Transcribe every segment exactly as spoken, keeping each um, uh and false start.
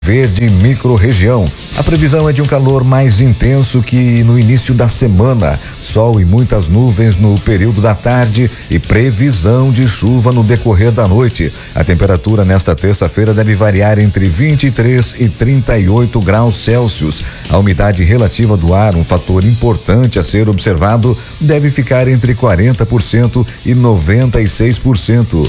Verde micro-região. A previsão é de um calor mais intenso que no início da semana. Sol e muitas nuvens no período da tarde e previsão de chuva no decorrer da noite. A temperatura nesta terça-feira deve variar entre vinte e três e trinta e oito graus Celsius. A umidade relativa do ar, um fator importante a ser observado, deve ficar entre quarenta por cento e noventa e seis por cento.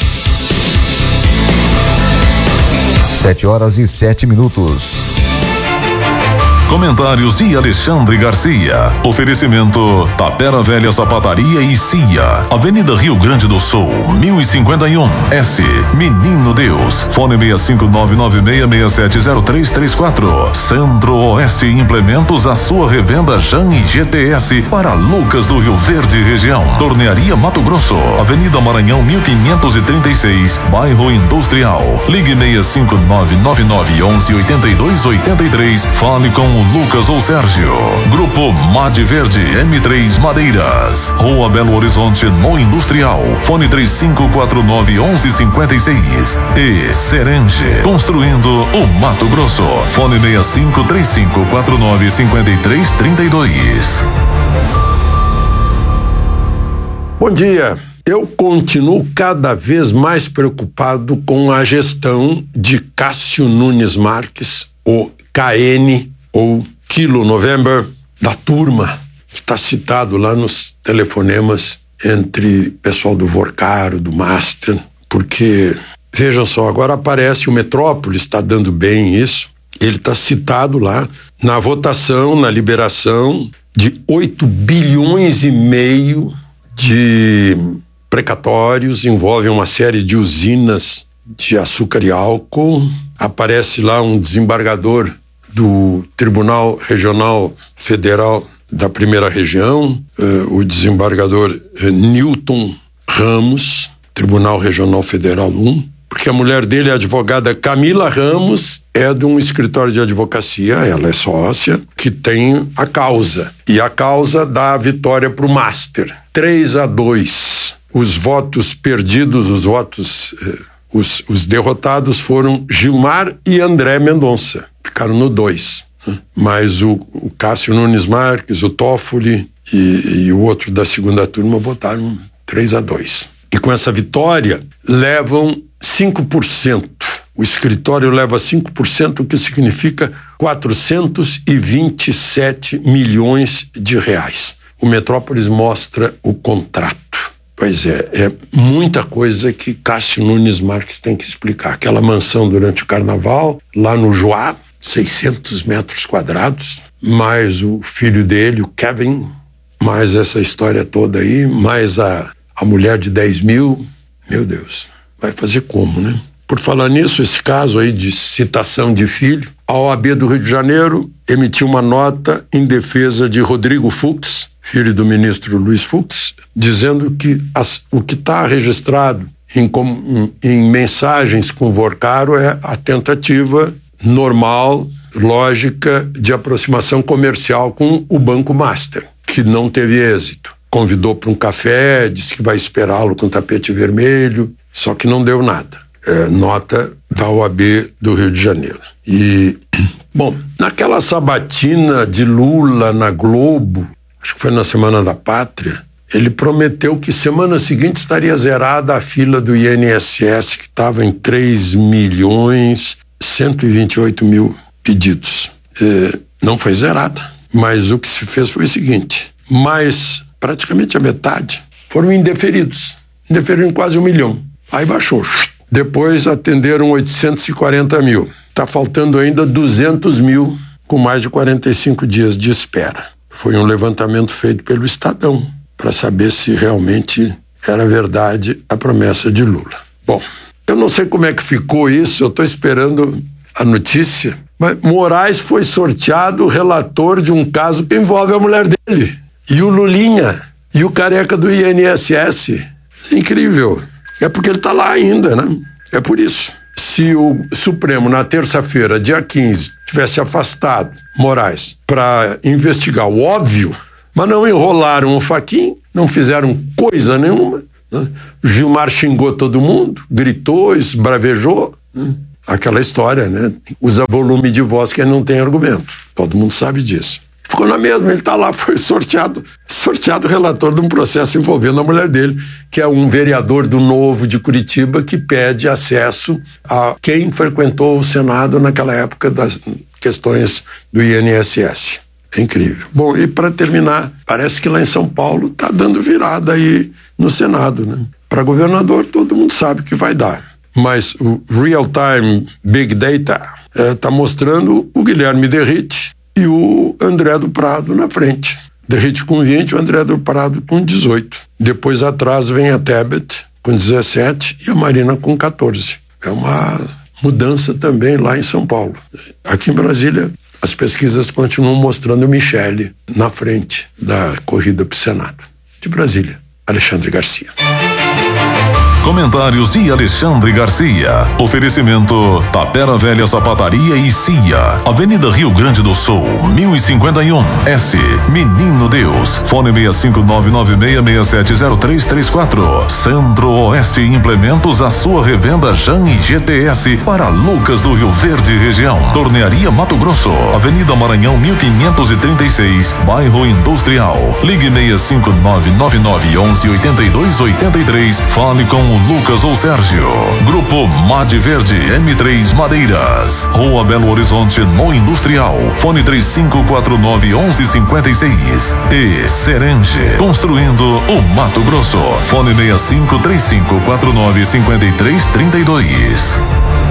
Sete horas e sete minutos. Comentários de Alexandre Garcia. Oferecimento Tapera Velha Sapataria e Cia. Avenida Rio Grande do Sul, mil e cinquenta e um. S. Menino Deus. Fone seis cinco nove nove seis seis sete zero três três quatro. Centro-Oeste Implementos, a sua revenda Jan e G T S para Lucas do Rio Verde região. Tornearia Mato Grosso. Avenida Maranhão mil quinhentos e trinta e seis. Bairro Industrial. Ligue seis cinco nove nove nove onze oitenta e dois oitenta e três. Fale com Lucas ou Sérgio. Grupo Mad Verde M três Madeiras. Rua Belo Horizonte no Industrial. Fone três cinco quatro nove onze cinquenta e seis. E Serenge. Construindo o Mato Grosso. Fone seis cinco três cinco quatro nove cinco três três dois. Bom dia. Eu continuo cada vez mais preocupado com a gestão de Cássio Nunes Marques, o K N, ou Kilo November, da turma, que está citado lá nos telefonemas entre pessoal do Vorcaro, do Master, porque, vejam só, agora aparece o Metrópolis, está dando bem isso, ele está citado lá na votação, na liberação de oito bilhões e meio de precatórios, envolve uma série de usinas de açúcar e álcool, aparece lá um desembargador do Tribunal Regional Federal da Primeira Região, uh, o desembargador uh, Newton Ramos, Tribunal Regional Federal um, porque a mulher dele, a advogada Camila Ramos, é de um escritório de advocacia, ela é sócia, que tem a causa. E a causa dá a vitória para o Master. três a dois. Os votos perdidos, os votos, uh, os, os derrotados foram Gilmar e André Mendonça. Ficaram no dois. Né? Mas o, o Cássio Nunes Marques, o Toffoli e, e o outro da segunda turma votaram três a dois. E com essa vitória, levam cinco por cento. O escritório leva cinco por cento, o que significa quatrocentos e vinte e sete milhões de reais. O Metrópolis mostra o contrato. Pois é, é muita coisa que Cássio Nunes Marques tem que explicar. Aquela mansão durante o carnaval, lá no Joá, seiscentos metros quadrados, mais o filho dele, o Kevin, mais essa história toda aí, mais a, a mulher de dez mil, meu Deus, vai fazer como, né? Por falar nisso, esse caso aí de citação de filho, a O A B do Rio de Janeiro emitiu uma nota em defesa de Rodrigo Fux, filho do ministro Luiz Fux, dizendo que as, o que está registrado em, em, em mensagens com o Vorcaro é a tentativa normal, lógica de aproximação comercial com o Banco Master, que não teve êxito. Convidou para um café, disse que vai esperá-lo com tapete vermelho, só que não deu nada. É, nota da O A B do Rio de Janeiro. E, bom, naquela sabatina de Lula na Globo, acho que foi na Semana da Pátria, ele prometeu que semana seguinte estaria zerada a fila do I N S S, que estava em três milhões cento e vinte e oito mil pedidos. É, não foi zerada, mas o que se fez foi o seguinte, mais praticamente a metade foram indeferidos, indeferiram quase um milhão. Aí baixou. Depois atenderam oitocentos e quarenta mil. Está faltando ainda duzentos mil com mais de quarenta e cinco dias de espera. Foi um levantamento feito pelo Estadão para saber se realmente era verdade a promessa de Lula. Bom, eu não sei como é que ficou isso, eu estou esperando a notícia, mas Moraes foi sorteado relator de um caso que envolve a mulher dele, e o Lulinha, e o careca do I N S S. Incrível. É porque ele está lá ainda, né? É por isso. Se o Supremo, na terça-feira, dia quinze, tivesse afastado Moraes para investigar o óbvio, mas não enrolaram o Fachin, não fizeram coisa nenhuma, né? Gilmar xingou todo mundo, gritou, esbravejou, né? aquela história, né? Usa volume de voz que não tem argumento. Todo mundo sabe disso. Ficou na mesma, ele está lá, foi sorteado, sorteado relator de um processo envolvendo a mulher dele, que é um vereador do Novo de Curitiba que pede acesso a quem frequentou o Senado naquela época das questões do I N S S. É incrível. Bom, e para terminar, parece que lá em São Paulo está dando virada aí no Senado, né? Para governador, todo mundo sabe que vai dar. Mas o Real Time Big Data está é, mostrando o Guilherme Derrite e o André do Prado na frente. Derrite com vinte, o André do Prado com dezoito. Depois atrás vem a Tebet com dezessete e a Marina com catorze. É uma mudança também lá em São Paulo. Aqui em Brasília, as pesquisas continuam mostrando o Michele na frente da corrida para o Senado. De Brasília, Alexandre Garcia. Comentários de Alexandre Garcia. Oferecimento Tapera Velha Sapataria e Cia. Avenida Rio Grande do Sul, mil e cinquenta e um, S. Menino Deus. Fone seis cinco nove nove seis seis sete zero três três quatro. Centro-Oeste Implementos, a sua revenda Jan e G T S para Lucas do Rio Verde região. Tornearia Mato Grosso. Avenida Maranhão mil quinhentos e trinta e seis, Bairro Industrial. Ligue seis cinco nove nove nove onze oitenta e dois oitenta e três. Fale com o Lucas ou Sérgio. Grupo Made Verde M três Madeiras. Rua Belo Horizonte no Industrial. Fone três cinco quatro nove onze cinquenta e seis. E Serenge. Construindo o Mato Grosso. Fone seis cinco três cinco quatro nove cinco três três dois.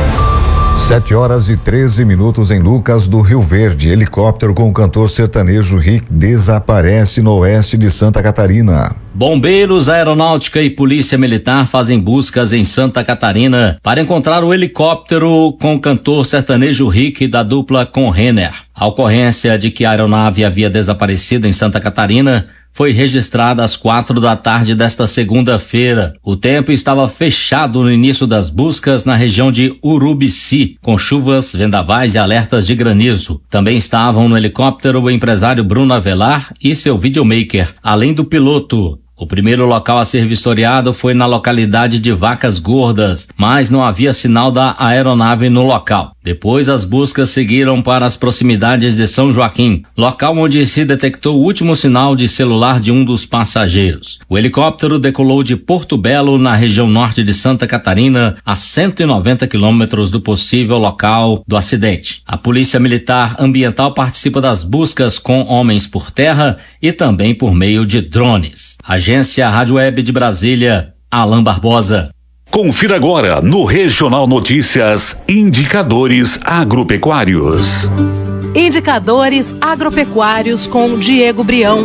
Sete horas e treze minutos em Lucas do Rio Verde. Helicóptero com o cantor sertanejo Rick desaparece no oeste de Santa Catarina. Bombeiros, Aeronáutica e Polícia Militar fazem buscas em Santa Catarina para encontrar o helicóptero com o cantor sertanejo Rick da dupla com Renner. A ocorrência de que a aeronave havia desaparecido em Santa Catarina foi registrada às quatro da tarde desta segunda-feira. O tempo estava fechado no início das buscas na região de Urubici, com chuvas, vendavais e alertas de granizo. Também estavam no helicóptero o empresário Bruno Avelar e seu videomaker, além do piloto. O primeiro local a ser vistoriado foi na localidade de Vacas Gordas, mas não havia sinal da aeronave no local. Depois as buscas seguiram para as proximidades de São Joaquim, local onde se detectou o último sinal de celular de um dos passageiros. O helicóptero decolou de Porto Belo, na região norte de Santa Catarina, a cento e noventa quilômetros do possível local do acidente. A Polícia Militar Ambiental participa das buscas com homens por terra e também por meio de drones. Agência Rádio Web de Brasília, Alan Barbosa. Confira agora no Regional Notícias Indicadores Agropecuários. Indicadores Agropecuários com Diego Brião.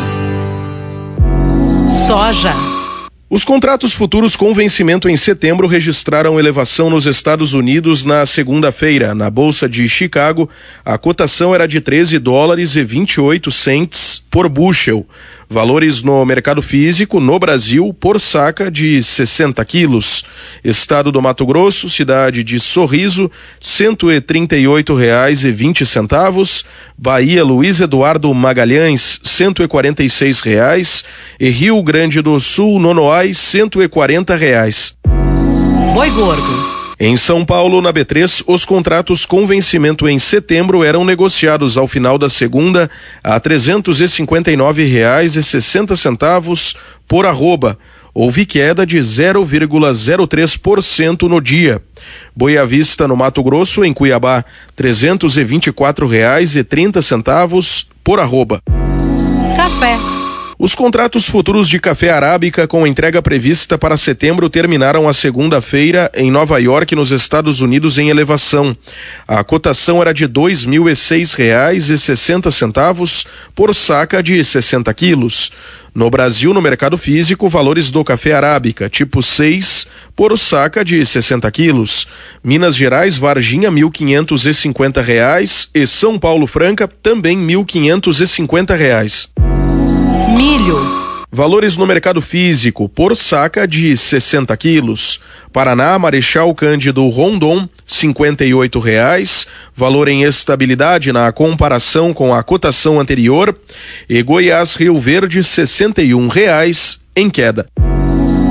Soja. Os contratos futuros com vencimento em setembro registraram elevação nos Estados Unidos na segunda-feira. Na Bolsa de Chicago, a cotação era de treze dólares e vinte e oito cents por bushel. Valores no mercado físico, no Brasil, por saca de sessenta quilos. Estado do Mato Grosso, cidade de Sorriso, cento e trinta e oito reais e vinte centavos. Bahia, Luiz Eduardo Magalhães, cento e quarenta e seis reais. E Rio Grande do Sul, Nonoais, cento e quarenta reais. Boi gordo. Em São Paulo, na B três, os contratos com vencimento em setembro eram negociados ao final da segunda a trezentos e cinquenta e nove reais e sessenta centavos por arroba. Houve queda de zero vírgula zero três por cento no dia. Boi à vista no Mato Grosso, em Cuiabá, trezentos e vinte e quatro reais e trinta centavos por arroba. Café. Os contratos futuros de café arábica com entrega prevista para setembro terminaram a segunda-feira em Nova York, nos Estados Unidos, em elevação. A cotação era de dois mil e seis reais e sessenta centavos por saca de sessenta quilos. No Brasil, no mercado físico, valores do café arábica tipo seis por saca de sessenta quilos. Minas Gerais, Varginha, mil quinhentos e cinquenta reais e São Paulo Franca também mil quinhentos e cinquenta reais. Milho. Valores no mercado físico por saca de sessenta quilos. Paraná, Marechal Cândido Rondon, cinquenta e oito reais, valor em estabilidade na comparação com a cotação anterior. E Goiás, Rio Verde, sessenta e um reais, em queda.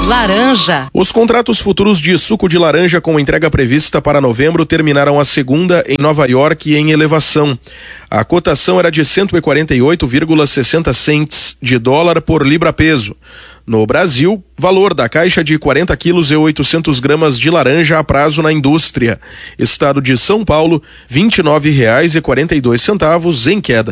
Laranja. Os contratos futuros de suco de laranja com entrega prevista para novembro terminaram a segunda em Nova York em elevação. A cotação era de cento e quarenta e oito vírgula sessenta cents de dólar por libra-peso. No Brasil, valor da caixa de quarenta quilos e oitocentos gramas de laranja a prazo na indústria. Estado de São Paulo, vinte e nove reais e quarenta e dois centavos em queda.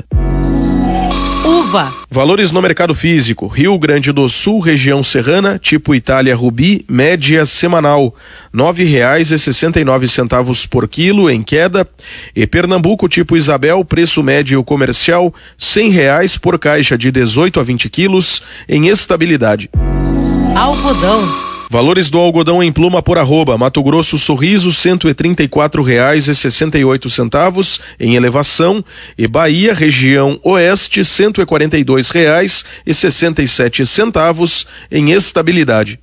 Uva. Valores no mercado físico: Rio Grande do Sul, região serrana, tipo Itália Rubi, média semanal, nove reais e sessenta e nove centavos por quilo em queda. E Pernambuco, tipo Isabel, preço médio comercial, cem reais por caixa de dezoito a vinte quilos em estabilidade. Algodão. Valores do algodão em pluma por arroba: Mato Grosso Sorriso, cento e trinta e quatro reais e sessenta e oito centavos em elevação, e Bahia, região oeste, cento e quarenta e dois reais e sessenta e sete centavos em estabilidade.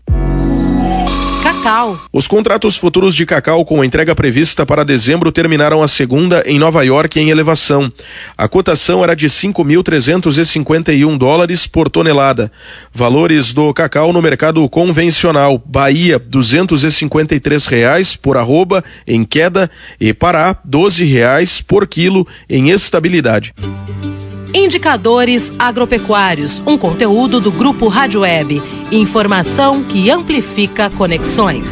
Cacau. Os contratos futuros de cacau com entrega prevista para dezembro terminaram a segunda em Nova York em elevação. A cotação era de cinco mil trezentos e cinquenta e um dólares por tonelada. Valores do cacau no mercado convencional: Bahia, duzentos e cinquenta e três reais por arroba em queda, e Pará, doze reais por quilo em estabilidade. Indicadores agropecuários, um conteúdo do Grupo Rádio Web. Informação que amplifica conexões.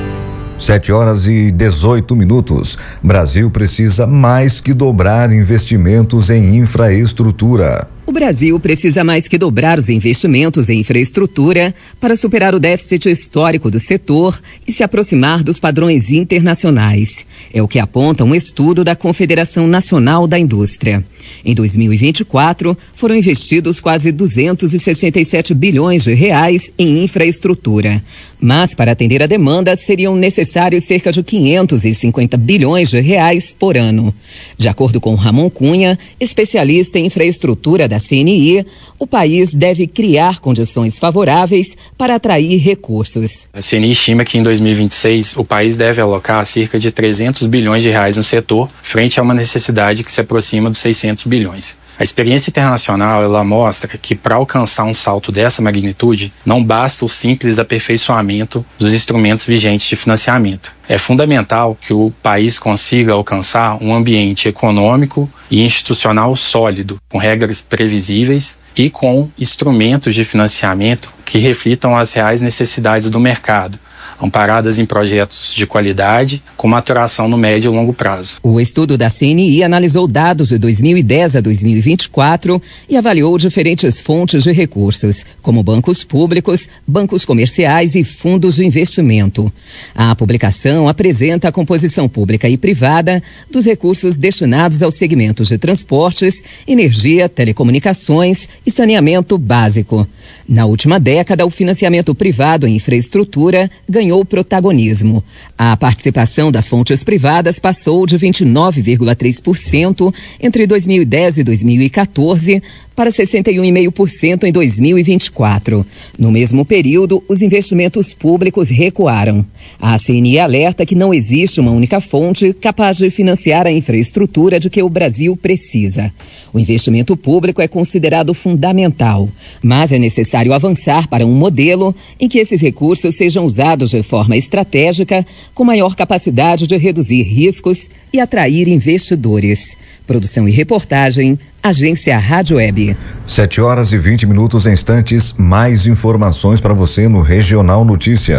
Sete horas e dezoito minutos. Brasil precisa mais que dobrar investimentos em infraestrutura. O Brasil precisa mais que dobrar os investimentos em infraestrutura para superar o déficit histórico do setor e se aproximar dos padrões internacionais. É o que aponta um estudo da Confederação Nacional da Indústria. Em dois mil e vinte e quatro, foram investidos quase duzentos e sessenta e sete bilhões de reais em infraestrutura. Mas, para atender a demanda, seriam necessários cerca de quinhentos e cinquenta bilhões de reais por ano. De acordo com Ramon Cunha, especialista em infraestrutura da C N I, o país deve criar condições favoráveis para atrair recursos. A C N I estima que em dois mil e vinte e seis o país deve alocar cerca de trezentos bilhões de reais no setor, frente a uma necessidade que se aproxima dos seiscentos bilhões. A experiência internacional ela mostra que para alcançar um salto dessa magnitude, não basta o simples aperfeiçoamento dos instrumentos vigentes de financiamento. É fundamental que o país consiga alcançar um ambiente econômico e institucional sólido, com regras previsíveis e com instrumentos de financiamento que reflitam as reais necessidades do mercado, amparadas em projetos de qualidade, com maturação no médio e longo prazo. O estudo da C N I analisou dados de dois mil e dez a dois mil e vinte e quatro e avaliou diferentes fontes de recursos, como bancos públicos, bancos comerciais e fundos de investimento. A publicação apresenta a composição pública e privada dos recursos destinados aos segmentos de transportes, energia, telecomunicações e saneamento básico. Na última década, o financiamento privado em infraestrutura ganhou ganhou protagonismo. A participação das fontes privadas passou de vinte e nove vírgula três por cento entre dois mil e dez e dois mil e quatorze para sessenta e um vírgula cinco por cento em dois mil e vinte e quatro. No mesmo período, os investimentos públicos recuaram. A C N I alerta que não existe uma única fonte capaz de financiar a infraestrutura de que o Brasil precisa. O investimento público é considerado fundamental, mas é necessário avançar para um modelo em que esses recursos sejam usados de forma estratégica, com maior capacidade de reduzir riscos e atrair investidores. Produção e reportagem, Agência Rádio Web. Sete horas e vinte minutos em instantes, mais informações para você no Regional Notícias.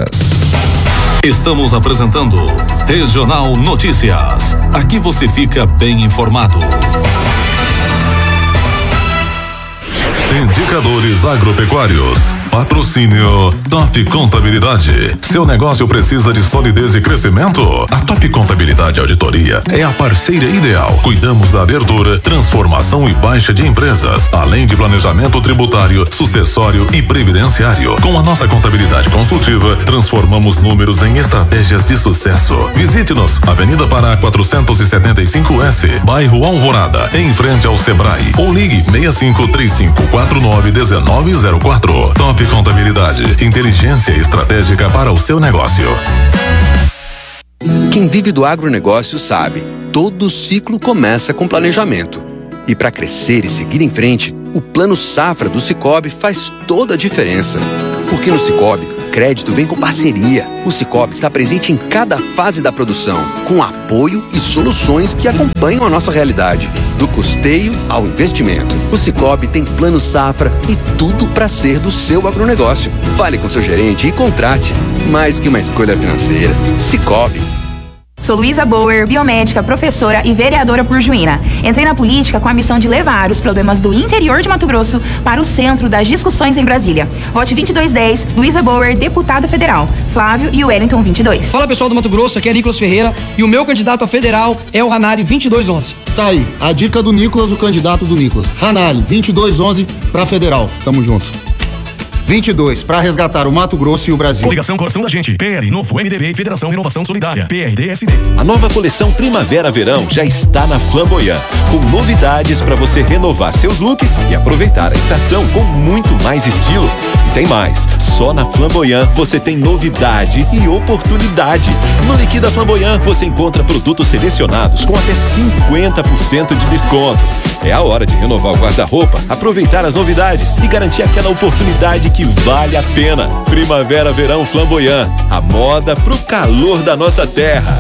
Estamos apresentando Regional Notícias. Aqui você fica bem informado. Indicadores agropecuários. Patrocínio Top Contabilidade. Seu negócio precisa de solidez e crescimento? A Top Contabilidade Auditoria é a parceira ideal. Cuidamos da abertura, transformação e baixa de empresas, além de planejamento tributário, sucessório e previdenciário. Com a nossa contabilidade consultiva, transformamos números em estratégias de sucesso. Visite-nos, Avenida Pará quatrocentos e setenta e cinco S, bairro Alvorada, em frente ao Sebrae. Ou ligue seis cinco três cinco quatro nove um nove zero quatro. Top Contabilidade, inteligência estratégica para o seu negócio. Quem vive do agronegócio sabe, todo ciclo começa com planejamento. E para crescer e seguir em frente, o Plano Safra do Sicoob faz toda a diferença. Porque no Sicoob, crédito vem com parceria. O Sicoob está presente em cada fase da produção, com apoio e soluções que acompanham a nossa realidade. Do custeio ao investimento. O Sicoob tem plano safra e tudo para ser do seu agronegócio. Fale com seu gerente e contrate. Mais que uma escolha financeira. Sicoob. Sou Luísa Bauer, biomédica, professora e vereadora por Juína. Entrei na política com a missão de levar os problemas do interior de Mato Grosso para o centro das discussões em Brasília. Vote vinte e dois dez, Luísa Bauer, deputada federal. Flávio e Wellington vinte e dois. Fala pessoal do Mato Grosso, aqui é Nicolas Ferreira e o meu candidato a federal é o Ranari vinte e dois onze. Tá aí, a dica do Nicolas, o candidato do Nicolas. Ranari vinte e dois onze para federal. Tamo junto. vinte e dois, para resgatar o Mato Grosso e o Brasil. Coligação Coração da Gente, P L, Novo, M D B, Federação Renovação Solidária, P R D S D. A nova coleção Primavera-Verão já está na Flamboyant, com novidades para você renovar seus looks e aproveitar a estação com muito mais estilo. E tem mais, só na Flamboyant você tem novidade e oportunidade. No Liquida Flamboyant você encontra produtos selecionados com até cinquenta por cento de desconto. É a hora de renovar o guarda-roupa, aproveitar as novidades e garantir aquela oportunidade que vale a pena. Primavera, verão, Flamboyant. A moda pro calor da nossa terra.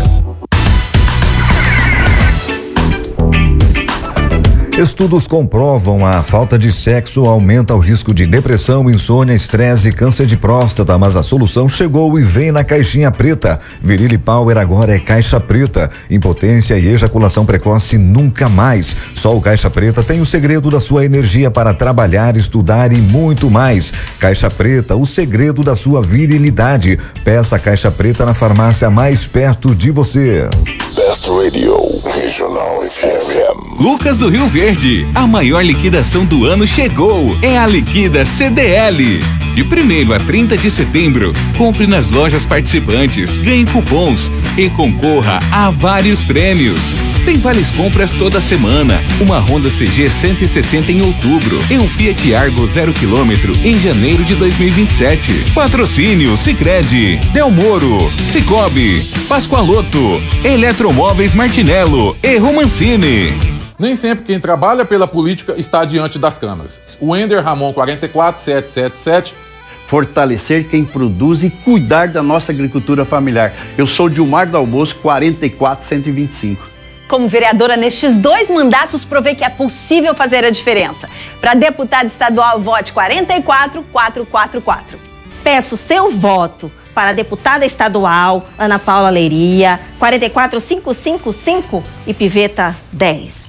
Estudos comprovam a falta de sexo aumenta o risco de depressão, insônia, estresse e câncer de próstata, mas a solução chegou e vem na caixinha preta. Virile Power agora é caixa preta. Impotência e ejaculação precoce nunca mais. Só o Caixa Preta tem o segredo da sua energia para trabalhar, estudar e muito mais. Caixa Preta, o segredo da sua virilidade. Peça a Caixa Preta na farmácia mais perto de você. Best Radio, Regional F M. Lucas do Rio Verde, a maior liquidação do ano chegou. É a Liquida C D L. De primeiro a trinta de setembro, compre nas lojas participantes, ganhe cupons e concorra a vários prêmios. Tem várias compras toda semana, uma Honda C G cento e sessenta em outubro e um Fiat Argo zero quilômetro em janeiro de dois mil e vinte e sete. Patrocínio Sicredi, Del Moro, Cicobi, Pascoaloto, Eletromóveis Martinello e Romancini. Nem sempre quem trabalha pela política está diante das câmeras. O Ender Ramon quatro quatro sete sete sete. Fortalecer quem produz e cuidar da nossa agricultura familiar. Eu sou Dilmar Dalbosco, quarenta e quatro cento e vinte e cinco. Como vereadora nestes dois mandatos, provei que é possível fazer a diferença. Para deputada estadual, vote quarenta e quatro quatro quatro quatro. Peço seu voto para a deputada estadual Ana Paula Leiria, quarenta e quatro cinco cinco cinco e Piveta dez.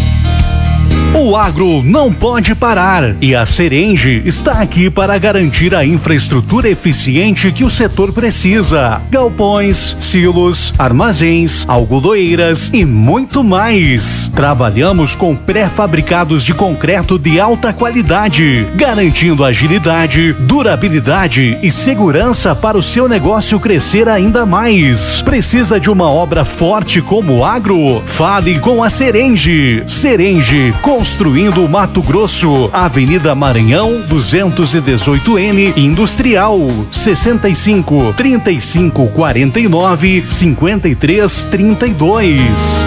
O agro não pode parar e a Serenge está aqui para garantir a infraestrutura eficiente que o setor precisa. Galpões, silos, armazéns, algodoeiras e muito mais. Trabalhamos com pré-fabricados de concreto de alta qualidade, garantindo agilidade, durabilidade e segurança para o seu negócio crescer ainda mais. Precisa de uma obra forte como o agro? Fale com a Serenge. Serenge, construindo Mato Grosso, Avenida Maranhão, duzentos e dezoito N, Industrial, sessenta e cinco, trinta e cinco, quarenta e nove, cinquenta e três, trinta e dois.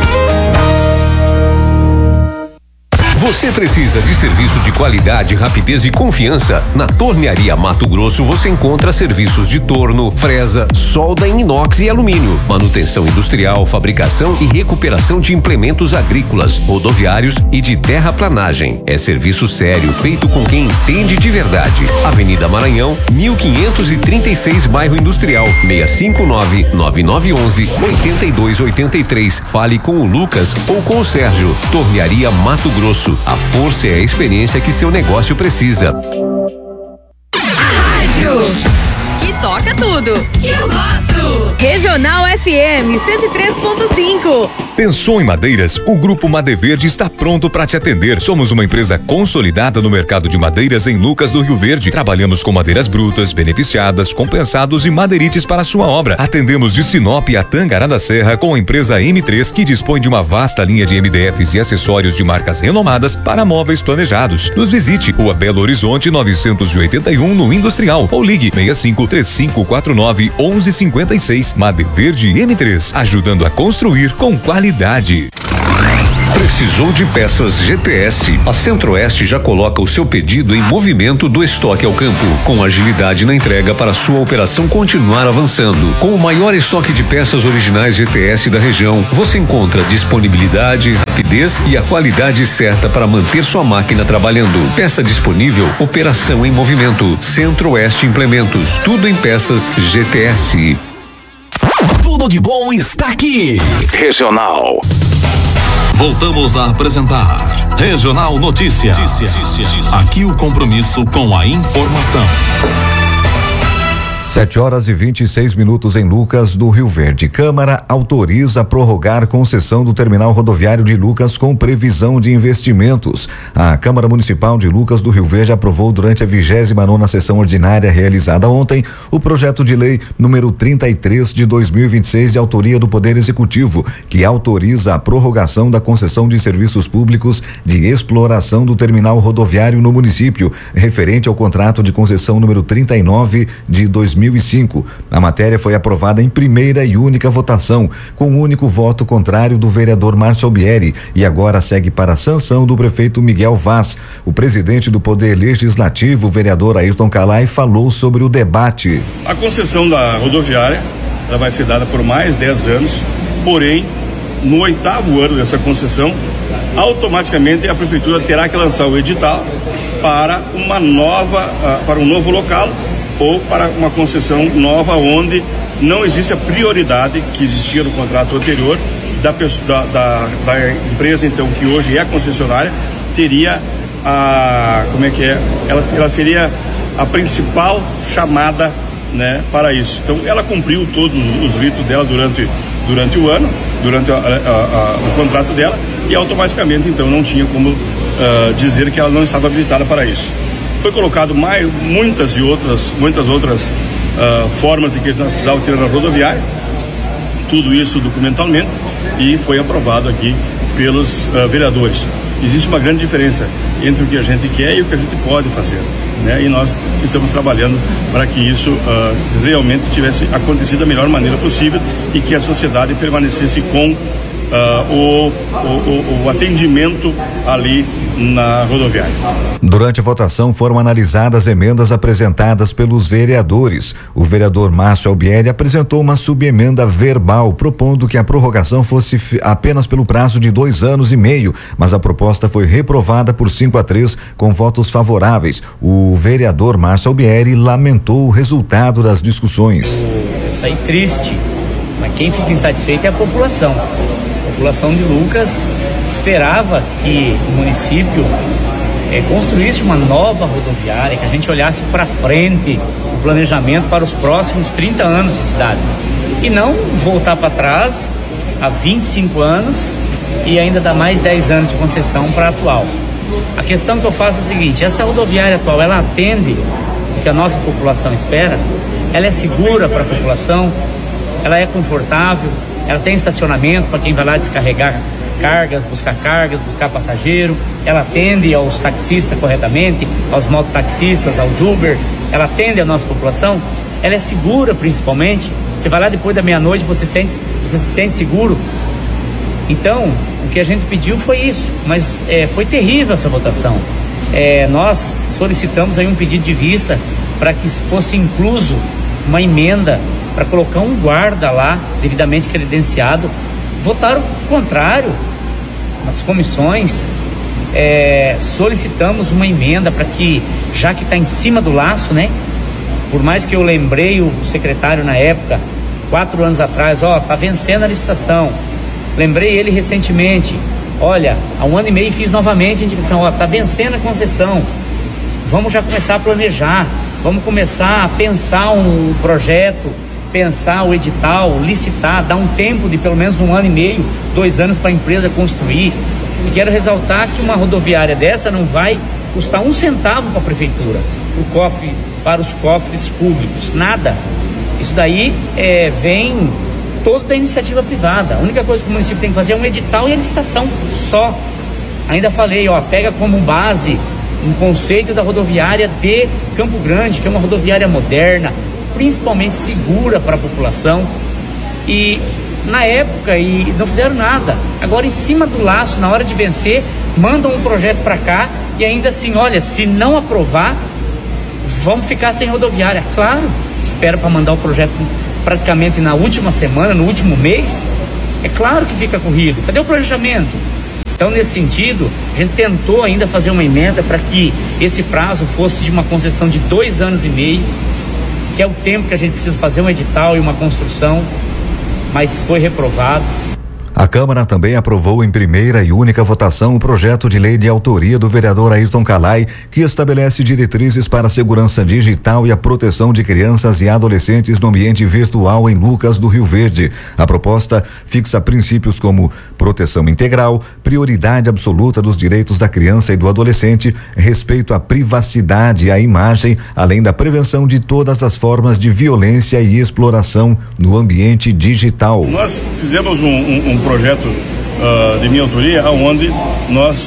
Você precisa de serviço de qualidade, rapidez e confiança? Na Tornearia Mato Grosso você encontra serviços de torno, fresa, solda em inox e alumínio, manutenção industrial, fabricação e recuperação de implementos agrícolas, rodoviários e de terraplanagem. É serviço sério, feito com quem entende de verdade. Avenida Maranhão, mil quinhentos e trinta e seis, Bairro Industrial, seis cinco nove, nove nove um um, oito dois oito três. Fale com o Lucas ou com o Sérgio. Tornearia Mato Grosso. A força e a experiência que seu negócio precisa. Rádio que toca tudo. Que eu gosto. Regional F M cento e três ponto cinco. Pensou em madeiras? O Grupo Madeverde está pronto para te atender. Somos uma empresa consolidada no mercado de madeiras em Lucas do Rio Verde. Trabalhamos com madeiras brutas, beneficiadas, compensados e madeirites para sua obra. Atendemos de Sinop a Tangará da Serra com a empresa M três, que dispõe de uma vasta linha de M D Fs e acessórios de marcas renomadas para móveis planejados. Nos visite, Rua Belo Horizonte novecentos e oitenta e um, no Industrial, ou ligue seis cinco três cinco quatro nove, onze cinquenta e seis. Madeverde M três, ajudando a construir com qualidade. Precisou de peças G T S? A Centro-Oeste já coloca o seu pedido em movimento do estoque ao campo, com agilidade na entrega para sua operação continuar avançando. Com o maior estoque de peças originais G T S da região, você encontra disponibilidade, rapidez e a qualidade certa para manter sua máquina trabalhando. Peça disponível, operação em movimento. Centro-Oeste Implementos, tudo em peças G T S. Tudo de bom está aqui. Regional. Voltamos a apresentar Regional Notícias. Aqui o compromisso com a informação. Sete horas e vinte e seis minutos em Lucas do Rio Verde. Câmara autoriza prorrogar concessão do terminal rodoviário de Lucas com previsão de investimentos. A Câmara Municipal de Lucas do Rio Verde aprovou durante a vigésima nona sessão ordinária realizada ontem o projeto de lei número trinta e três de dois mil e vinte e seis de autoria do Poder Executivo, que autoriza a prorrogação da concessão de serviços públicos de exploração do terminal rodoviário no município, referente ao contrato de concessão número trinta e nove de dois mil e cinco. A matéria foi aprovada em primeira e única votação, com o único voto contrário do vereador Márcio Albieri, e agora segue para a sanção do prefeito Miguel Vaz. O presidente do Poder Legislativo, o vereador Ayrton Calai, falou sobre o debate. A concessão da rodoviária, ela vai ser dada por mais dez anos, porém, no oitavo ano dessa concessão, automaticamente a prefeitura terá que lançar o edital para uma nova, uh, para um novo local ou para uma concessão nova onde não existe a prioridade que existia no contrato anterior da, da, da, da empresa, então, que hoje é concessionária, teria a, como é que é, ela, ela seria a principal chamada, né, para isso. Então ela cumpriu todos os ritos dela durante, durante o ano, durante a, a, a, o contrato dela, e automaticamente então não tinha como uh, dizer que ela não estava habilitada para isso. Foi colocado mais, muitas e outras, muitas outras uh, formas de que nós precisávamos ter na rodoviária, tudo isso documentalmente, e foi aprovado aqui pelos uh, vereadores. Existe uma grande diferença entre o que a gente quer e o que a gente pode fazer, né? E nós estamos trabalhando para que isso uh, realmente tivesse acontecido da melhor maneira possível e que a sociedade permanecesse com Uh, o, o, o atendimento ali na rodoviária. Durante a votação foram analisadas emendas apresentadas pelos vereadores. O vereador Márcio Albieri apresentou uma subemenda verbal propondo que a prorrogação fosse apenas pelo prazo de dois anos e meio, mas a proposta foi reprovada por cinco a três com votos favoráveis. O vereador Márcio Albieri lamentou o resultado das discussões. Eu saí triste, mas quem fica insatisfeito é a população. A população de Lucas esperava que o município eh, construísse uma nova rodoviária, que a gente olhasse para frente o planejamento para os próximos trinta anos de cidade e não voltar para trás há vinte e cinco anos e ainda dar mais dez anos de concessão para a atual. A questão que eu faço é a seguinte: essa rodoviária atual, ela atende o que a nossa população espera, ela é segura para a população, ela é confortável, ela tem estacionamento para quem vai lá descarregar cargas, buscar cargas, buscar passageiro, ela atende aos taxistas corretamente, aos mototaxistas, aos Uber, ela atende a nossa população, ela é segura principalmente. Você vai lá depois da meia-noite, você, sente, você se sente seguro. Então, o que a gente pediu foi isso, mas é, foi terrível essa votação. É, nós solicitamos aí um pedido de vista para que fosse incluso uma emenda para colocar um guarda lá, devidamente credenciado. Votaram contrário nas comissões. É, solicitamos uma emenda para que, já que está em cima do laço, né? Por mais que eu lembrei o secretário na época, quatro anos atrás, ó, tá vencendo a licitação. Lembrei ele recentemente, olha, há um ano e meio fiz novamente a indicação, ó, tá vencendo a concessão. Vamos já começar a planejar, vamos começar a pensar um projeto, pensar o edital, licitar, dar um tempo de pelo menos um ano e meio, dois anos para a empresa construir. E quero ressaltar que uma rodoviária dessa não vai custar um centavo para a prefeitura, o cofre, para os cofres públicos, nada. Isso daí é, vem todo da iniciativa privada. A única coisa que o município tem que fazer é um edital e a licitação só. Ainda falei, ó, pega como base um conceito da rodoviária de Campo Grande, que é uma rodoviária moderna, principalmente segura para a população, e na época e não fizeram nada. Agora, em cima do laço, na hora de vencer, mandam um projeto para cá e ainda assim, olha, se não aprovar, vamos ficar sem rodoviária. Claro, espera para mandar o projeto praticamente na última semana, no último mês. É claro que fica corrido. Cadê o planejamento? Então, nesse sentido, a gente tentou ainda fazer uma emenda para que esse prazo fosse de uma concessão de dois anos e meio, que é o tempo que a gente precisa fazer um edital e uma construção, mas foi reprovado. A Câmara também aprovou em primeira e única votação o projeto de lei de autoria do vereador Ayrton Calai, que estabelece diretrizes para a segurança digital e a proteção de crianças e adolescentes no ambiente virtual em Lucas do Rio Verde. A proposta fixa princípios como proteção integral, prioridade absoluta dos direitos da criança e do adolescente, respeito à privacidade e à imagem, além da prevenção de todas as formas de violência e exploração no ambiente digital. Nós fizemos um, um, um projeto uh, de minha autoria, onde nós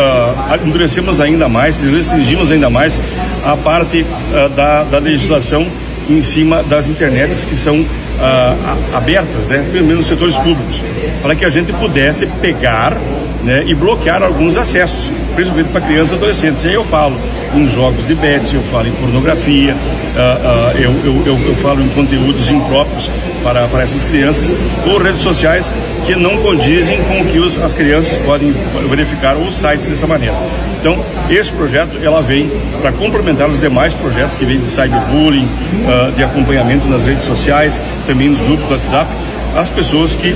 uh, endurecemos ainda mais, restringimos ainda mais a parte uh, da, da legislação em cima das internets que são uh, abertas, né, pelo menos nos setores públicos, para que a gente pudesse pegar, né, e bloquear alguns acessos, principalmente para crianças e adolescentes. E aí eu falo em jogos de bets, eu falo em pornografia, uh, uh, eu, eu, eu, eu falo em conteúdos impróprios para, para essas crianças, ou redes sociais que não condizem com o que os, as crianças podem verificar os sites dessa maneira. Então, esse projeto, ela vem para complementar os demais projetos que vêm de cyberbullying, uh, de acompanhamento nas redes sociais, também nos grupos do WhatsApp, as pessoas que uh,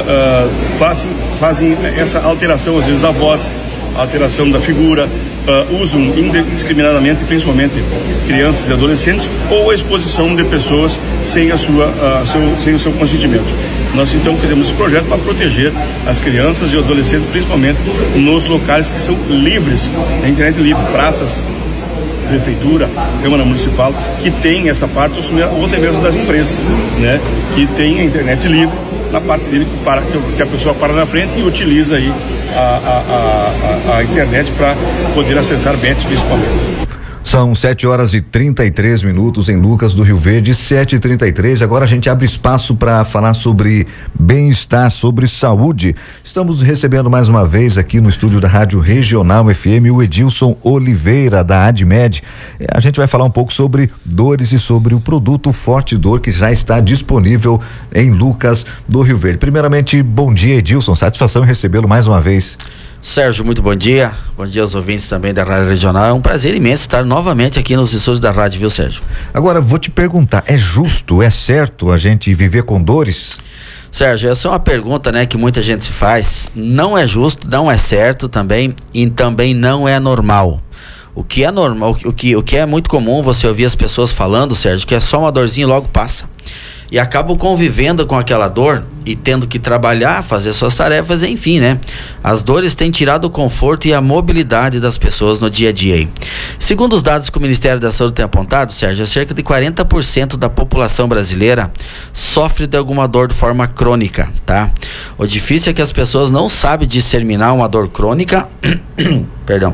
uh, fazem, fazem essa alteração, às vezes, da voz, alteração da figura, uh, usam indiscriminadamente, principalmente crianças e adolescentes, ou a exposição de pessoas sem, a sua, uh, seu, sem o seu consentimento. Nós então fizemos esse projeto para proteger as crianças e os adolescentes, principalmente nos locais que são livres, na internet livre, praças, prefeitura, Câmara Municipal, que tem essa parte, ou até mesmo das empresas, né, que tem a internet livre, na parte dele para, que a pessoa para na frente e utiliza aí a, a, a, a internet para poder acessar bens principalmente. São sete horas e trinta e três minutos em Lucas do Rio Verde, sete e trinta e três. Agora a gente abre espaço para falar sobre bem-estar, sobre saúde. Estamos recebendo mais uma vez aqui no estúdio da Rádio Regional F M o Edilson Oliveira, da Admed. A gente vai falar um pouco sobre dores e sobre o produto Forte Dor, que já está disponível em Lucas do Rio Verde. Primeiramente, bom dia, Edilson. Satisfação em recebê-lo mais uma vez. Sérgio, muito bom dia. Bom dia aos ouvintes também da Rádio Regional. É um prazer imenso estar novamente aqui nos estúdios da rádio, viu, Sérgio? Agora, vou te perguntar, é justo, é certo a gente viver com dores? Sérgio, essa é uma pergunta, né, que muita gente se faz. Não é justo, não é certo também, e também não é normal. O que é normal, o que, o que é muito comum você ouvir as pessoas falando, Sérgio, que é só uma dorzinha e logo passa. E acabam convivendo com aquela dor e tendo que trabalhar, fazer suas tarefas, enfim, né? As dores têm tirado o conforto e a mobilidade das pessoas no dia a dia. Aí. Segundo os dados que o Ministério da Saúde tem apontado, Sérgio, cerca de quarenta por cento da população brasileira sofre de alguma dor de forma crônica, tá? O difícil é que as pessoas não sabem discerninar uma dor crônica, perdão,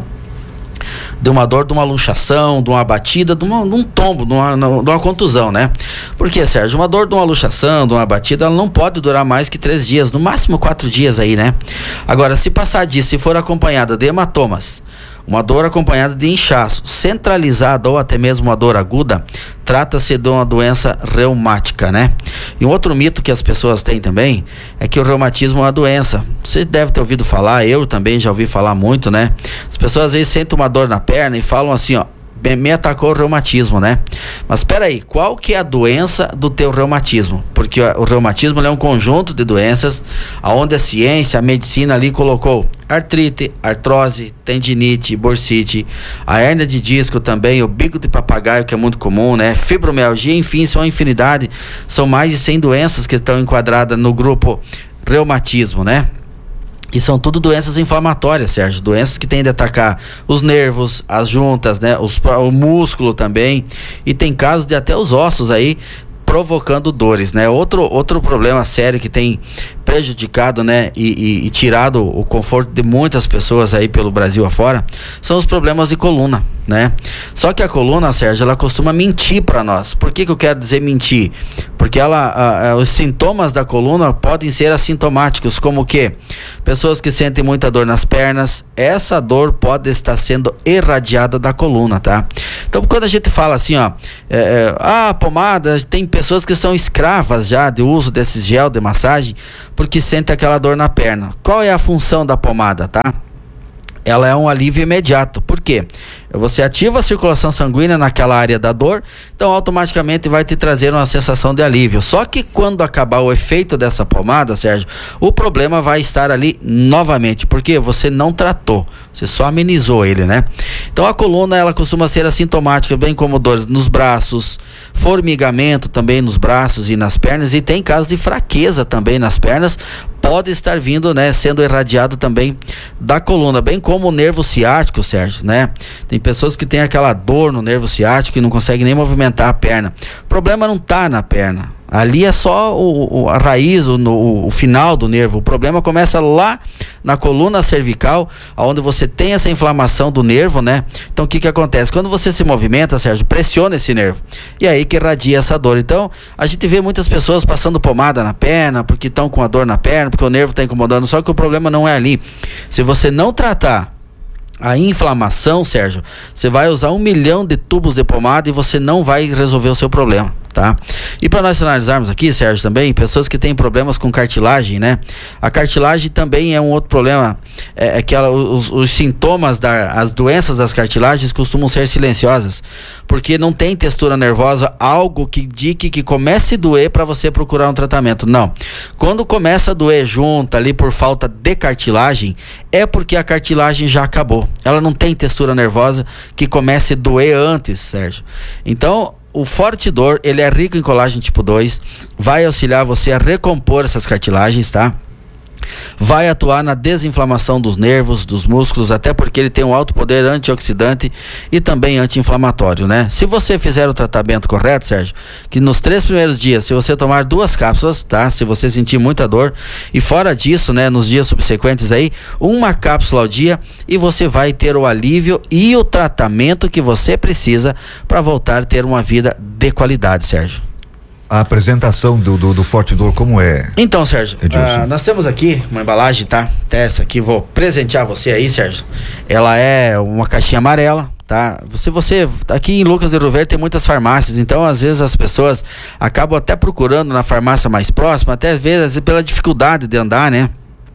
de uma dor, de uma luxação, de uma batida, de, uma, de um tombo, de uma, de uma contusão, né? Porque, Sérgio, uma dor de uma luxação, de uma batida, ela não pode durar mais que três dias, no máximo quatro dias aí, né? Agora, se passar disso, se for acompanhada de hematomas, uma dor acompanhada de inchaço, centralizada ou até mesmo uma dor aguda, trata-se de uma doença reumática, né? E um outro mito que as pessoas têm também é que o reumatismo é uma doença. Você deve ter ouvido falar, eu também já ouvi falar muito, né? As pessoas às vezes sentem uma dor na perna e falam assim, ó, me atacou o reumatismo, né? Mas espera aí, qual que é a doença do teu reumatismo? Porque o reumatismo é um conjunto de doenças onde a ciência, a medicina ali colocou artrite, artrose, tendinite, bursite, a hérnia de disco também, o bico de papagaio, que é muito comum, né? Fibromialgia, enfim, são uma infinidade, são mais de cem doenças que estão enquadradas no grupo reumatismo, né? E são tudo doenças inflamatórias, Sérgio, doenças que tendem a atacar os nervos, as juntas, né, os, o músculo também, e tem casos de até os ossos aí provocando dores, né? Outro, outro problema sério que tem prejudicado, né, e, e, e tirado o conforto de muitas pessoas aí pelo Brasil afora, são os problemas de coluna, né? Só que a coluna, Sérgio, ela costuma mentir para nós. Por que que eu quero dizer mentir? Porque ela, a, a, os sintomas da coluna podem ser assintomáticos, como o quê? Pessoas que sentem muita dor nas pernas, essa dor pode estar sendo irradiada da coluna, tá? Então, quando a gente fala assim, ó, é, é, ah, pomada, tem pessoas que são escravas já do uso desses gel de massagem, porque sentem aquela dor na perna. Qual é a função da pomada, tá? Ela é um alívio imediato. Por quê? Você ativa a circulação sanguínea naquela área da dor, então automaticamente vai te trazer uma sensação de alívio. Só que quando acabar o efeito dessa pomada, Sérgio, o problema vai estar ali novamente, porque você não tratou, você só amenizou ele, né? Então a coluna, ela costuma ser assintomática, bem como dores nos braços, formigamento também nos braços e nas pernas, e tem casos de fraqueza também nas pernas, pode estar vindo, né, sendo irradiado também da coluna, bem como o nervo ciático, Sérgio, né? Tem pessoas que têm aquela dor no nervo ciático e não conseguem nem movimentar a perna. O problema não está na perna. Ali é só o, o, a raiz, o, o, o final do nervo. O problema começa lá na coluna cervical, onde você tem essa inflamação do nervo, né? Então o que que acontece? Quando você se movimenta, Sérgio, pressiona esse nervo. E aí que irradia essa dor. Então a gente vê muitas pessoas passando pomada na perna, porque estão com a dor na perna, porque o nervo está incomodando. Só que o problema não é ali. Se você não tratar a inflamação, Sérgio, você vai usar um milhão de tubos de pomada e você não vai resolver o seu problema, tá? E para nós analisarmos aqui, Sérgio, também, pessoas que têm problemas com cartilagem, né? A cartilagem também é um outro problema, é, é que ela, os, os sintomas, da, as doenças das cartilagens costumam ser silenciosas, porque não tem textura nervosa, algo que indique que comece a doer para você procurar um tratamento. Não. Quando começa a doer junto ali por falta de cartilagem, é porque a cartilagem já acabou. Ela não tem textura nervosa que comece a doer antes, Sérgio. Então, o Fortidor, ele é rico em colágeno tipo dois, vai auxiliar você a recompor essas cartilagens, tá? Vai atuar na desinflamação dos nervos, dos músculos, até porque ele tem um alto poder antioxidante e também anti-inflamatório, né? Se você fizer o tratamento correto, Sérgio, que nos três primeiros dias, se você tomar duas cápsulas, tá? Se você sentir muita dor, e fora disso, né, nos dias subsequentes aí, uma cápsula ao dia, e você vai ter o alívio e o tratamento que você precisa para voltar a ter uma vida de qualidade, Sérgio. A apresentação do, do, do Fortidor, como é? Então, Sérgio, uh, nós temos aqui uma embalagem, tá? Até essa aqui, vou presentear você aí, Sérgio. Ela é uma caixinha amarela, tá? Se você, aqui em Lucas do Rio Verde tem muitas farmácias, então às vezes as pessoas acabam até procurando na farmácia mais próxima, até às vezes pela dificuldade de andar, né?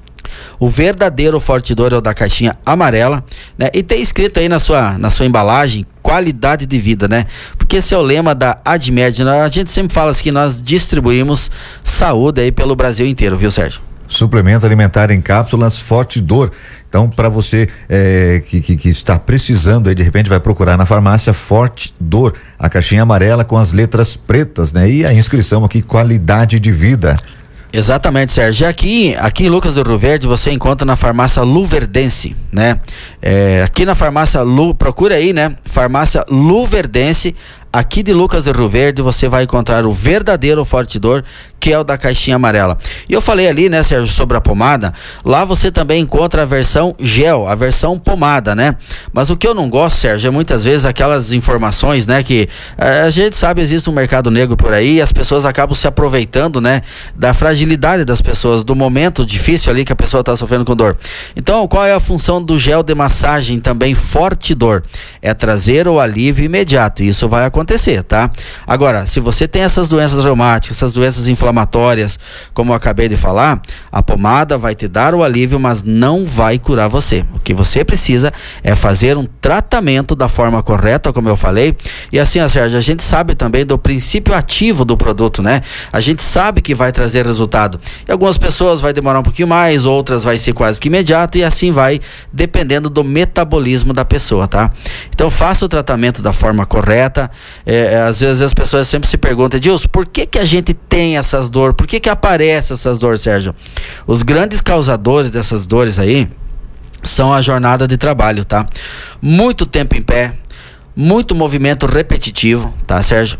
O verdadeiro Fortidor é o da caixinha amarela, né? E tem escrito aí na sua, na sua embalagem, qualidade de vida, né? Porque esse é o lema da Admed. A gente sempre fala assim que nós distribuímos saúde aí pelo Brasil inteiro, viu, Sérgio? Suplemento alimentar em cápsulas Fortidor. Então, para você é, que, que, que está precisando aí, de repente vai procurar na farmácia Fortidor, a caixinha amarela com as letras pretas, né? E a inscrição aqui, qualidade de vida. Exatamente, Sérgio. E aqui, aqui em Lucas do Rio Verde você encontra na farmácia Luverdense, né? É, aqui na farmácia Lu, procura aí, né? Farmácia Luverdense, aqui de Lucas do Rio Verde você vai encontrar o verdadeiro Fortidor, que é o da caixinha amarela. E eu falei ali, né, Sérgio, sobre a pomada. Lá você também encontra a versão gel, a versão pomada, né? Mas o que eu não gosto, Sérgio, é muitas vezes aquelas informações, né, que a gente sabe existe um mercado negro por aí e as pessoas acabam se aproveitando, né, da fragilidade das pessoas, do momento difícil ali que a pessoa está sofrendo com dor. Então, qual é a função do gel de massagem também Fortidor? É trazer o alívio imediato. Isso vai acontecer, tá? Agora, se você tem essas doenças reumáticas, essas doenças inflamatórias, como eu acabei de falar, a pomada vai te dar o alívio, mas não vai curar você. O que você precisa é fazer um tratamento da forma correta, como eu falei. E assim, ó, Sérgio, a gente sabe também do princípio ativo do produto, né? A gente sabe que vai trazer resultado. E algumas pessoas vai demorar um pouquinho mais, outras vai ser quase que imediato, e assim vai, dependendo do metabolismo da pessoa, tá? Então faça o tratamento da forma correta. É, às vezes as pessoas sempre se perguntam, Edilson, por que que a gente tem essas dores? Por que que aparecem essas dores, Sérgio? Os grandes causadores dessas dores aí são a jornada de trabalho, tá? Muito tempo em pé, muito movimento repetitivo, tá, Sérgio?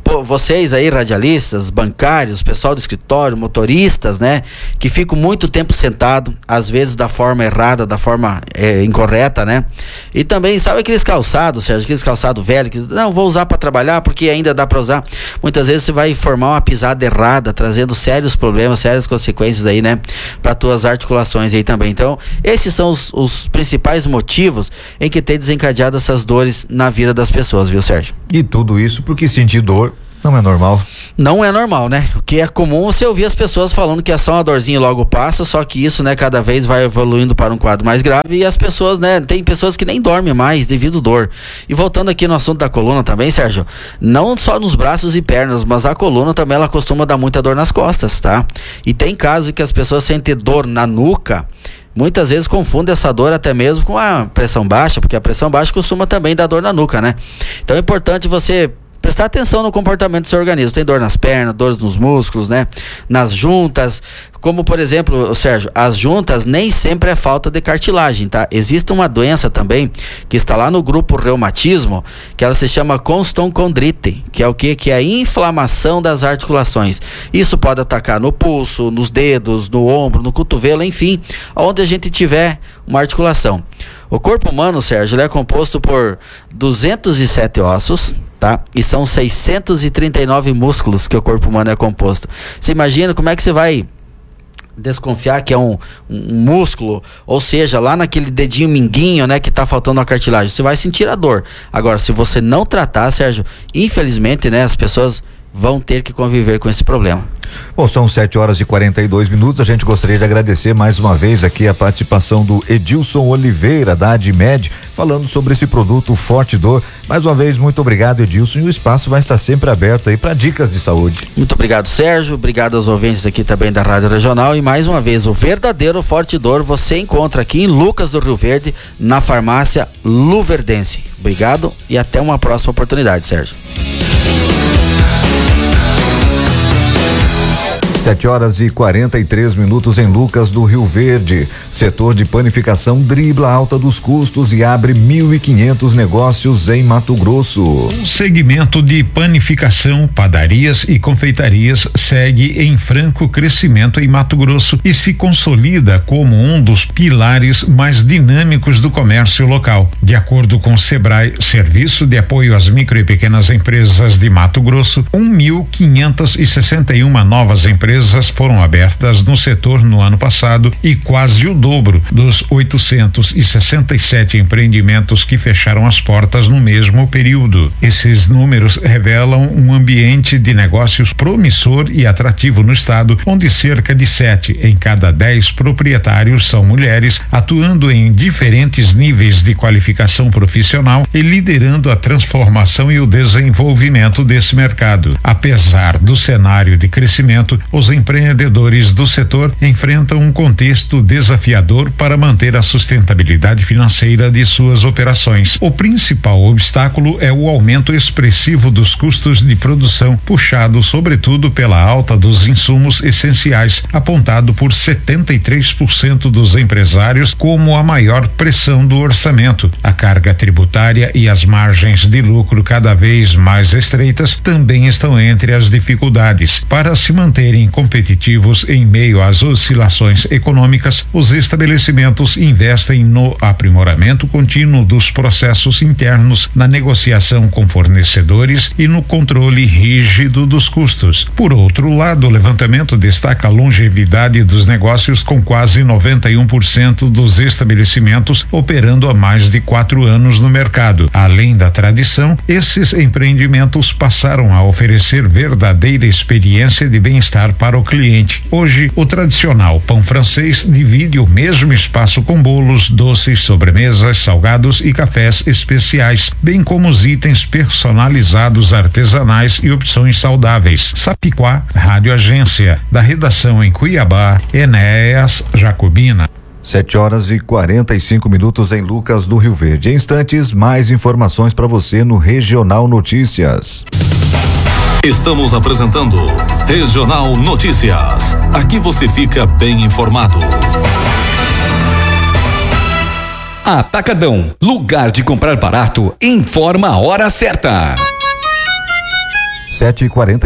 pô, vocês aí, radialistas, bancários, pessoal do escritório, motoristas, né? Que ficam muito tempo sentado, às vezes da forma errada, da forma é, incorreta, né? E também, sabe aqueles calçados, Sérgio, aqueles calçados velhos, que não, vou usar para trabalhar porque ainda dá para usar. Muitas vezes você vai formar uma pisada errada, trazendo sérios problemas, sérias consequências aí, né? Para tuas articulações aí também. Então, esses são os, os principais motivos em que tem desencadeado essas dores na vida das pessoas, viu, Sérgio? E tudo isso porque sentir dor não é normal. Não é normal, né? O que é comum você ouvir as pessoas falando que é só uma dorzinha e logo passa, só que isso, né, cada vez vai evoluindo para um quadro mais grave e as pessoas, né, tem pessoas que nem dormem mais devido à dor. E voltando aqui no assunto da coluna também, Sérgio, não só nos braços e pernas, mas a coluna também ela costuma dar muita dor nas costas, tá? E tem casos que as pessoas sentem dor na nuca, muitas vezes confundem essa dor até mesmo com a pressão baixa, porque a pressão baixa costuma também dar dor na nuca, né? Então é importante você prestar atenção no comportamento do seu organismo. Tem dor nas pernas, dores nos músculos, né? Nas juntas, como por exemplo, Sérgio, as juntas nem sempre é falta de cartilagem, tá? Existe uma doença também que está lá no grupo reumatismo, que ela se chama constocondrite, que é o que? Que é a inflamação das articulações. Isso pode atacar no pulso, nos dedos, no ombro, no cotovelo, enfim, onde a gente tiver uma articulação. O corpo humano, Sérgio, ele é composto por duzentos e sete ossos, tá? E são seiscentos e trinta e nove músculos que o corpo humano é composto. Você imagina como é que você vai desconfiar que é um, um músculo, ou seja, lá naquele dedinho minguinho, né, que tá faltando a cartilagem, você vai sentir a dor. Agora, se você não tratar, Sérgio, infelizmente, né, as pessoas vão ter que conviver com esse problema. Bom, são sete horas e quarenta e dois minutos. A gente gostaria de agradecer mais uma vez aqui a participação do Edilson Oliveira, da Admed, falando sobre esse produto Forte Dor. Mais uma vez, muito obrigado, Edilson, e o espaço vai estar sempre aberto aí para dicas de saúde. Muito obrigado, Sérgio. Obrigado aos ouvintes aqui também da Rádio Regional. E mais uma vez, o verdadeiro Forte Dor você encontra aqui em Lucas do Rio Verde, na farmácia Luverdense. Obrigado e até uma próxima oportunidade, Sérgio. sete horas e quarenta e três minutos em Lucas do Rio Verde. Setor de panificação dribla a alta dos custos e abre mil e quinhentos negócios em Mato Grosso. O segmento de panificação, padarias e confeitarias segue em franco crescimento em Mato Grosso e se consolida como um dos pilares mais dinâmicos do comércio local. De acordo com o Sebrae, Serviço de Apoio às Micro e Pequenas Empresas de Mato Grosso, um mil quinhentas e sessenta e uma novas empresas foram abertas no setor no ano passado e quase o dobro dos oitocentos e sessenta e sete empreendimentos que fecharam as portas no mesmo período. Esses números revelam um ambiente de negócios promissor e atrativo no estado, onde cerca de sete em cada dez proprietários são mulheres, atuando em diferentes níveis de qualificação profissional e liderando a transformação e o desenvolvimento desse mercado. Apesar do cenário de crescimento, os empreendedores do setor enfrentam um contexto desafiador para manter a sustentabilidade financeira de suas operações. O principal obstáculo é o aumento expressivo dos custos de produção, puxado sobretudo pela alta dos insumos essenciais, apontado por setenta e três por cento dos empresários como a maior pressão do orçamento. A carga tributária e as margens de lucro cada vez mais estreitas também estão entre as dificuldades. Para se manterem competitivos em meio às oscilações econômicas, os estabelecimentos investem no aprimoramento contínuo dos processos internos, na negociação com fornecedores e no controle rígido dos custos. Por outro lado, o levantamento destaca a longevidade dos negócios, com quase noventa e um por cento dos estabelecimentos operando há mais de quatro anos no mercado. Além da tradição, esses empreendimentos passaram a oferecer verdadeira experiência de bem-estar para o cliente. Hoje, o tradicional pão francês divide o mesmo espaço com bolos, doces, sobremesas, salgados e cafés especiais, bem como os itens personalizados artesanais e opções saudáveis. Sapiquá, Rádio Agência, da redação em Cuiabá, Enéas Jacobina. Sete horas e quarenta e cinco minutos em Lucas do Rio Verde. Em instantes, mais informações para você no Regional Notícias. Estamos apresentando Regional Notícias. Aqui você fica bem informado. Atacadão, lugar de comprar barato, informa a hora certa. sete e quarenta